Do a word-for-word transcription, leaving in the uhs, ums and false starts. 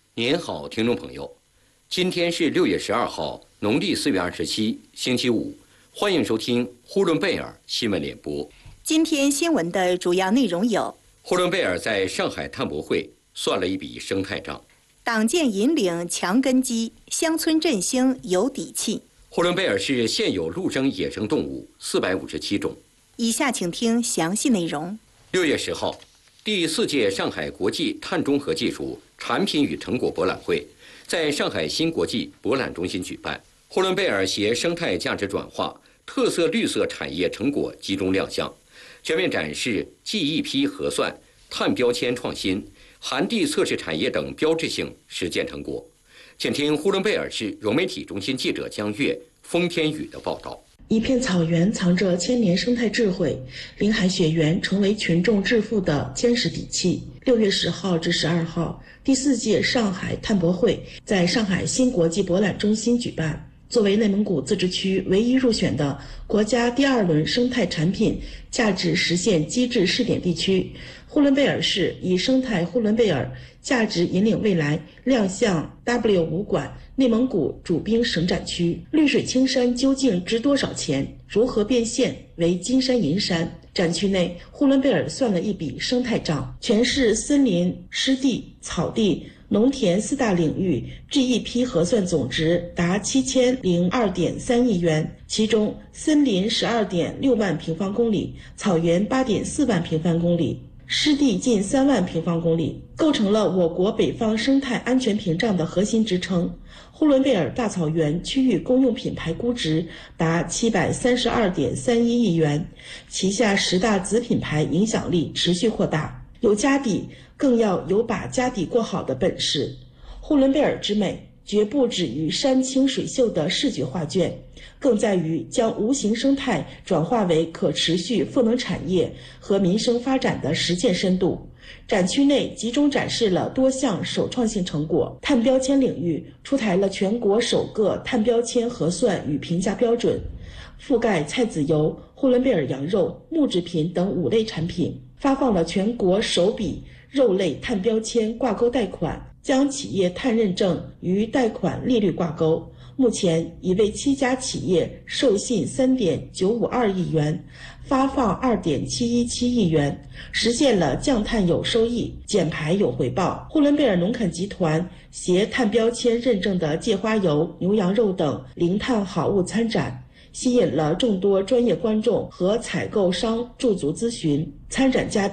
您好，听众朋友，今天是六月十二号，农历四月二十七，星期五，欢迎收听呼伦贝尔新闻联播。 今天新闻的主要内容有： 呼伦贝尔在上海碳博会算了一笔生态账； 党建引领强根基，乡村振兴有底气。 呼伦贝尔市现有陆生野生动物四百五十七种。 以下请听详细内容。 六月十号，第四届上海国际碳中和技术产品与成果博览会在上海新国际博览中心举办。呼伦贝尔携生态价值转化、特色绿色产业成果集中亮相，全面展示 G E P 核算、碳标签创新、寒地测试产业等标志性实践成果。请听呼伦贝尔市融媒体中心记者江月、封天宇的报道。 一片草原藏着千年生态智慧，林海雪原成为群众致富的坚实底气。六月十号至十二号，第四届上海碳博会在上海新国际博览中心举办。作为内蒙古自治区唯一入选的国家第二轮生态产品价值实现机制试点地区，呼伦贝尔市以生态呼伦贝尔价值引领未来亮相 W 五馆内蒙古主兵省展区。绿水青山究竟值多少钱？如何变现为金山银山？展区内，呼伦贝尔算了一笔生态账，全市森林、湿地、草地、农田四大领域 G E P 核算总值达七千零二点三亿元，其中森林十二点六万平方公里，草原八点四万平方公里，湿地近三万平方公里，构成了我国北方生态安全屏障的核心支撑。呼伦贝尔大草原区域公用品牌估值达七百三十二点三一亿元，旗下十大子品牌影响力持续扩大。有家底，更要有把家底过好的本事。呼伦贝尔之美绝不止于山清水秀的视觉画卷，更在于将无形生态转化为可持续赋能产业和民生发展的实践深度。展区内集中展示了多项首创性成果。碳标签领域出台了全国首个碳标签核算与评价标准，覆盖菜籽油、呼伦贝尔羊肉、木制品等五类产品，发放了全国首笔肉类碳标签挂钩贷款，将企业碳认证与贷款利率挂钩。目前已为七家企业授信 三点九五二亿元，发放 二点七一七亿元，实现了降碳有收益、减排有回报。呼伦贝尔农垦集团携碳标签认证的芥花油、牛羊肉等零碳好物参展，吸引了众多专业观众和采购商驻足咨询。参展嘉宾